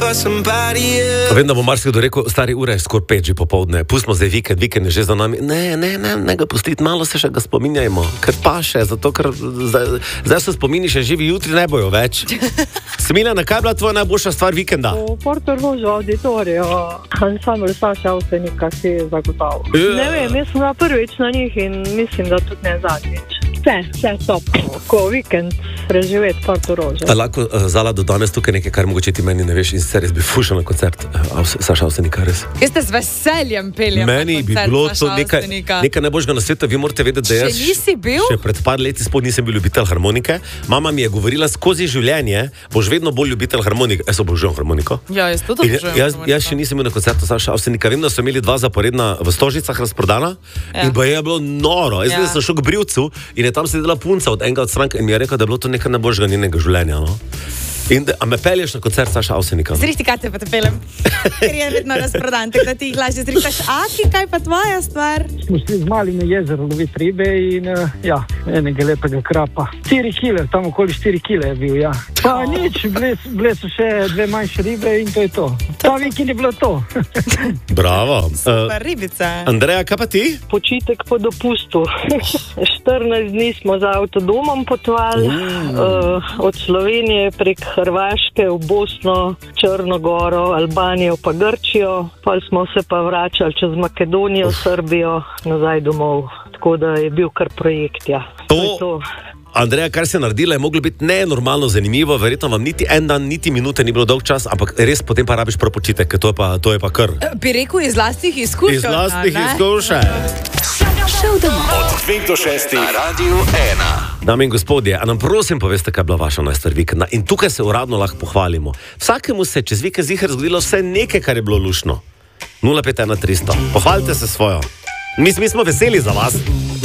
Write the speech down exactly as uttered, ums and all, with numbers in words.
Vem, da bo marsikdo rekel, stari ura je skoraj pet že popoldne, pustimo zdaj vikend, vikend je že za nami. Ne, ne, ne, ne ga pustiti, malo se še ga spominjajmo, ker pa še, zato ker zdaj, zdaj se spomini še živi, jutri ne bojo več. Smiljana, kaj je bila tvoja najboljša stvar vikenda? V Portorožu auditoriju, ansambl Saša Avsenika si zagotavil. Ja. Ne vem, jaz sem bila prvič na njih in mislim, da tudi ne zadnjič. Vse, vse top, ko vikend preživeti v Portorožu. A lahko uh, Zala do danes tukaj nekaj, kar mogoče ti meni ne veš, in se res bi fušal na koncert uh, Saša Avsenika, res. Jaz te z veseljem peljem Meni na bi koncert bilo Saša to nekaj, Avsenika. nekaj najboljšega na svetu. Vi morate vedeti, da jaz Še nisi bil? še pred par leti spod nisem bil ljubitelj harmonike. Mama mi je govorila, skozi življenje boš vedno bolj ljubitelj harmonike. Jaz obožujem harmoniko. Ja, jaz tudi In obožujem jaz, harmoniko. jaz še nisem bil na koncertu Saša Avsenika. Vem, da so imeli dva zaporedna v Stožicah razprodana, Ja. in pa je bilo noro. Jaz Ja. ja. sem šel k brivcu in je tam sedela punca od enega od strank in mi je rekla, da je bilo to nekaj najboljšega njenega življenja. No? In da, a me pelješ na koncert Saša Avsenika? Zrihtikate pa te peljem, ker je vedno razprodan, tako da ti jih lažje zrihtaš. Aki, kaj pa tvoja stvar? Smo šli z malimi jezerom loviti ribe in uh, ja, enega lepega krapa. štiri kile, tam okoli štiri kile je bil, ja. Pa nič, bile, bile so še dve manjše ribe in to je to. Ta vikend je bilo to. Bravo. Super Uh, ribica. Andreja, kaj pa ti? Počitek po dopustu. štirinajst dni smo z avtodomom potovali, uh, od Slovenije prek Hrvaške v Bosno, Črnogoro, Albanijo pa Grčijo, pa smo se pa vračali čez Makedonijo, Srbijo, nazaj domov. Tako da je bil kar projekt, ja. To- je to. Andreja, kar se je naredila, je moglo biti nenormalno zanimivo. Verjetno vam niti en dan, niti minute ni bilo dolg čas, ampak res potem pa rabiš prav počitek, ker to je pa, to je pa kar. Bi rekel iz lastnih izkušenj. Iz lastnih ne? izkušenj. Šel domov. Od dveh do šestih na Radiu ena. Dame in gospodje, a nam prosim poveste, kaj je bila vaša najstvar vikenda. In tukaj se uradno lahko pohvalimo. Vsakemu se čez vikend ziher zgodilo vse nekaj, kar je bilo luštno. nula pet ena tristo. Pohvalite se svojo. Mi, mi smo veseli za vas.